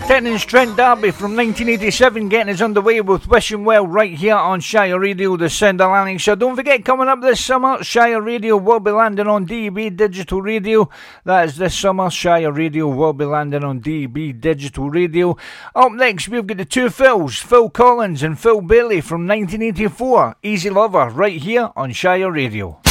Tennant's Trent D'Arby from 1987 getting us underway with Wishing Well right here on Shire Radio, the Sound of Lanarkshire. Don't forget, coming up this summer, Shire Radio will be landing on DAB Digital Radio. That is this summer, Shire Radio will be landing on DAB Digital Radio. Up next, we've got the two Phils, Phil Collins and Phil Bailey from 1984. Easy Lover right here on Shire Radio.